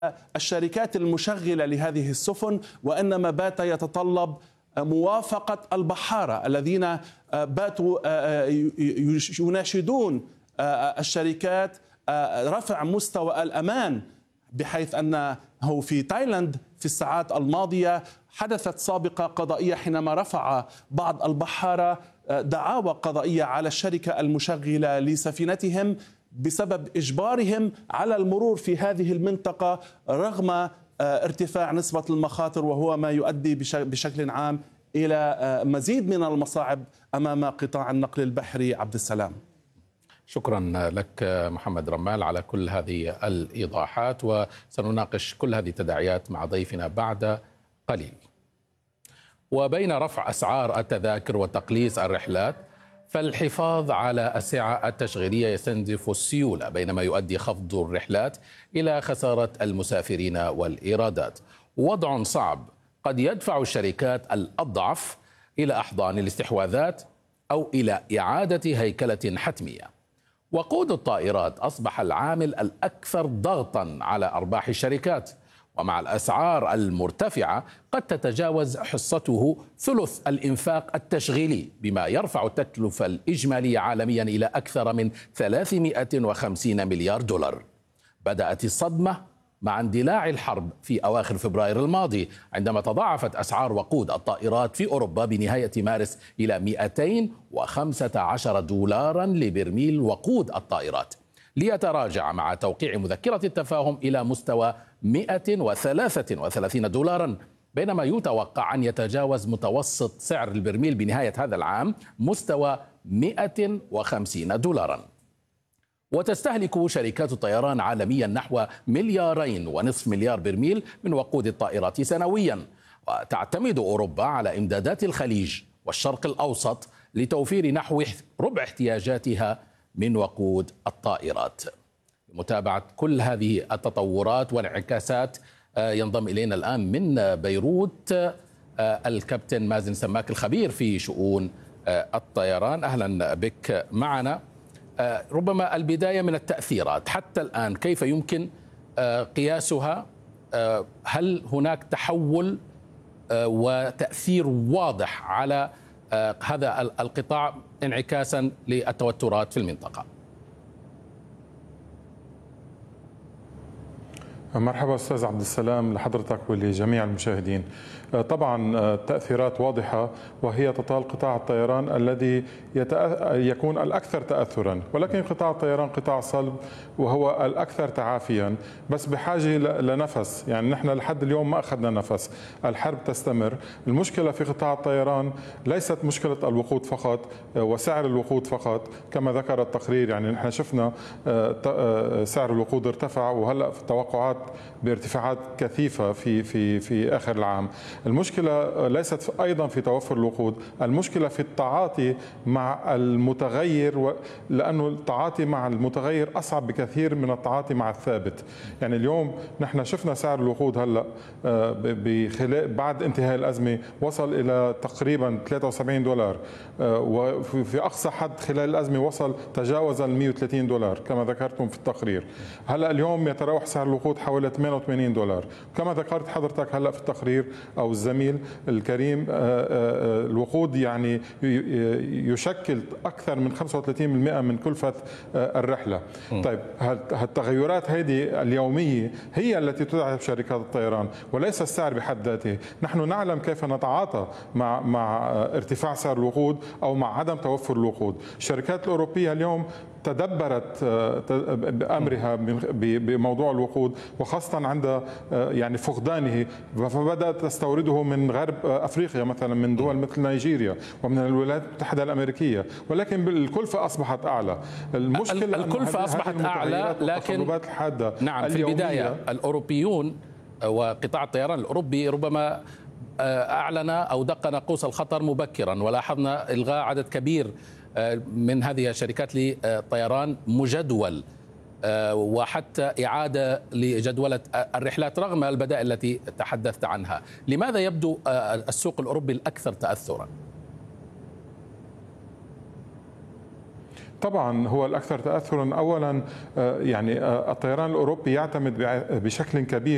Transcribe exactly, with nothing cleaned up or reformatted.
الشركات المشغلة لهذه السفن، وإنما بات يتطلب موافقة البحارة الذين باتوا يناشدون الشركات رفع مستوى الأمان، بحيث أنه في تايلاند في الساعات الماضية حدثت سابقة قضائية حينما رفع بعض البحارة دعاوى قضائية على الشركة المشغلة لسفينتهم بسبب إجبارهم على المرور في هذه المنطقة رغم ارتفاع نسبة المخاطر، وهو ما يؤدي بشكل عام إلى مزيد من المصاعب أمام قطاع النقل البحري. عبد السلام، شكرا لك محمد رمال على كل هذه الإيضاحات، وسنناقش كل هذه التداعيات مع ضيفنا بعد قليل. وبين رفع أسعار التذاكر وتقليص الرحلات، فالحفاظ على السعة التشغيلية يستنزف السيولة، بينما يؤدي خفض الرحلات إلى خسارة المسافرين والإيرادات. وضع صعب قد يدفع الشركات الأضعف إلى أحضان الاستحواذات أو إلى إعادة هيكلة حتمية. وقود الطائرات أصبح العامل الأكثر ضغطا على أرباح الشركات، ومع الأسعار المرتفعة قد تتجاوز حصته ثلث الإنفاق التشغيلي، بما يرفع التكلفة الإجمالية عالميا إلى أكثر من ثلاثمئة وخمسين مليار دولار. بدأت الصدمة مع اندلاع الحرب في أواخر فبراير الماضي، عندما تضاعفت أسعار وقود الطائرات في أوروبا بنهاية مارس إلى مئتين وخمسة عشر دولارا لبرميل وقود الطائرات، ليتراجع مع توقيع مذكرة التفاهم إلى مستوى مئة وثلاثة وثلاثين دولارا، بينما يتوقع أن يتجاوز متوسط سعر البرميل بنهاية هذا العام مستوى مئة وخمسين دولارا. وتستهلك شركات الطيران عالميا نحو مليارين ونصف مليار برميل من وقود الطائرات سنويا، وتعتمد أوروبا على إمدادات الخليج والشرق الأوسط لتوفير نحو ربع احتياجاتها من وقود الطائرات. لمتابعة كل هذه التطورات والانعكاسات ينضم إلينا الآن من بيروت الكابتن مازن سماك الخبير في شؤون الطيران. أهلا بك معنا. ربما البداية من التأثيرات حتى الآن، كيف يمكن قياسها؟ هل هناك تحول وتأثير واضح على هذا القطاع انعكاسا للتوترات في المنطقة؟ مرحبا أستاذ عبد السلام لحضرتك ولجميع المشاهدين. طبعا تأثيرات واضحة، وهي تطال قطاع الطيران الذي يكون الأكثر تأثرا، ولكن قطاع الطيران قطاع صلب وهو الأكثر تعافيا، بس بحاجة لنفس. يعني نحن لحد اليوم ما أخذنا نفس، الحرب تستمر. المشكلة في قطاع الطيران ليست مشكلة الوقود فقط وسعر الوقود فقط كما ذكر التقرير. يعني نحن شفنا سعر الوقود ارتفع، وهلأ في توقعات بارتفاعات كثيفة في في في آخر العام. المشكلة ليست أيضا في توفر الوقود، المشكلة في التعاطي مع المتغير، لأنه التعاطي مع المتغير أصعب بكثير من التعاطي مع الثابت. يعني اليوم نحن شفنا سعر الوقود هلأ بخلال بعد انتهاء الأزمة وصل إلى تقريبا ثلاثة وسبعين دولار، وفي أقصى حد خلال الأزمة وصل تجاوز ال مئة وثلاثين دولار كما ذكرتم في التقرير. هلأ اليوم يتراوح سعر الوقود حوالي ثمانية وثمانين دولار كما ذكرت حضرتك هلأ في التقرير أو الزميل الكريم. الوقود يعني يشكل أكثر من خمسة وثلاثين بالمئة من كلفة الرحلة. طيب هالتغيرات هذه اليومية هي التي تتعب شركات الطيران وليس السعر بحد ذاته. نحن نعلم كيف نتعاطى مع مع ارتفاع سعر الوقود أو مع عدم توفر الوقود. الشركات الأوروبية اليوم تدبرت بأمرها بموضوع الوقود، وخاصة عند يعني فقدانه، فبدأت تستورده من غرب أفريقيا مثلا، من دول مثل نيجيريا ومن الولايات المتحدة الأمريكية، ولكن الكلفة أصبحت أعلى. المشكلة الكلفة أصبحت أعلى، لكن نعم في البداية الأوروبيون وقطاع الطيران الأوروبي ربما أعلن أو دق ناقوس الخطر مبكرا، ولاحظنا إلغاء عدد كبير من هذه الشركات لطيران مجدول، وحتى إعادة لجدولة الرحلات رغم البدائل التي تحدثت عنها. لماذا يبدو السوق الأوروبي الأكثر تأثرا؟ طبعا هو الأكثر تأثرا. أولا يعني الطيران الأوروبي يعتمد بشكل كبير